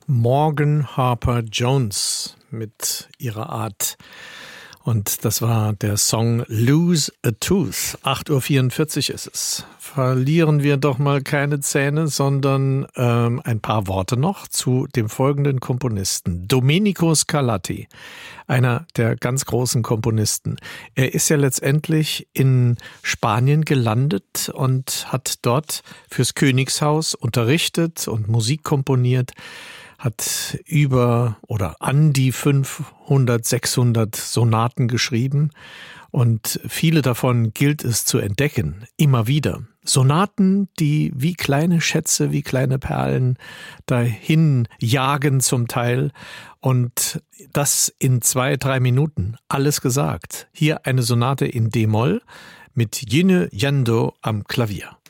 Morgan Harper Jones mit ihrer Art. Und das war der Song Lose a Tooth. 8:44 Uhr ist es. Verlieren wir doch mal keine Zähne, sondern ein paar Worte noch zu dem folgenden Komponisten. Domenico Scarlatti, einer der ganz großen Komponisten. Er ist ja letztendlich in Spanien gelandet und hat dort fürs Königshaus unterrichtet und Musik komponiert. Hat an die 500, 600 Sonaten geschrieben und viele davon gilt es zu entdecken, immer wieder. Sonaten, die wie kleine Schätze, wie kleine Perlen dahin jagen zum Teil und das in 2-3 Minuten, alles gesagt. Hier eine Sonate in D-Moll mit Yine Yendo am Klavier.